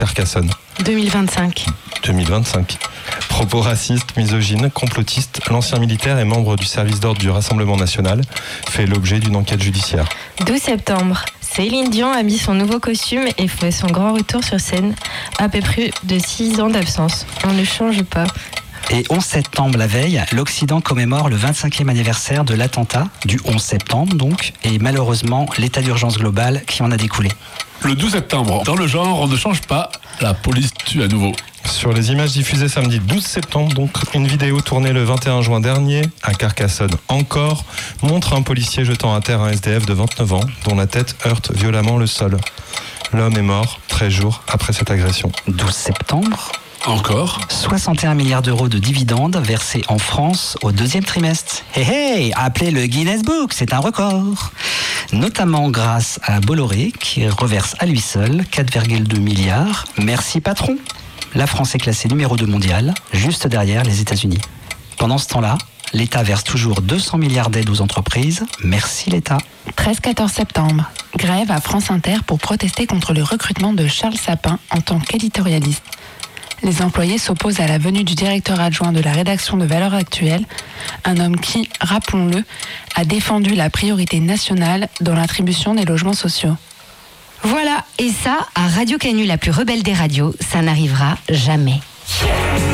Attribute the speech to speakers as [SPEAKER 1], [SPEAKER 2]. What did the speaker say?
[SPEAKER 1] Carcassonne.
[SPEAKER 2] 2025.
[SPEAKER 1] 2025. Propos racistes, misogynes, complotistes, l'ancien militaire et membre du service d'ordre du Rassemblement national fait l'objet d'une enquête judiciaire.
[SPEAKER 2] 12 septembre. Céline Dion a mis son nouveau costume et fait son grand retour sur scène après plus de 6 ans d'absence. On ne change pas.
[SPEAKER 3] Et 11 septembre, la veille, l'Occident commémore le 25e anniversaire de l'attentat du 11 septembre, donc, et malheureusement, l'état d'urgence global qui en a découlé.
[SPEAKER 4] Le 12 septembre, dans le genre, on ne change pas, la police tue à nouveau.
[SPEAKER 1] Sur les images diffusées samedi 12 septembre, donc une vidéo tournée le 21 juin dernier à Carcassonne encore montre un policier jetant à terre un SDF de 29 ans dont la tête heurte violemment le sol. L'homme est mort 13 jours après cette agression.
[SPEAKER 3] 12 septembre,
[SPEAKER 4] Encore
[SPEAKER 3] 61 milliards d'euros de dividendes versés en France au deuxième trimestre. Hey, appelez le Guinness Book, c'est un record. Notamment grâce à Bolloré qui reverse à lui seul 4,2 milliards. Merci patron. La France est classée numéro 2 mondial, juste derrière les États-Unis. Pendant ce temps-là, l'État verse toujours 200 milliards d'aides aux entreprises. Merci l'État.
[SPEAKER 5] 13-14 septembre. Grève à France Inter pour protester contre le recrutement de Charles Sapin en tant qu'éditorialiste. Les employés s'opposent à la venue du directeur adjoint de la rédaction de Valeurs Actuelles, un homme qui, rappelons-le, a défendu la priorité nationale dans l'attribution des logements sociaux.
[SPEAKER 6] Voilà, et ça, à Radio Canu, la plus rebelle des radios, ça n'arrivera jamais.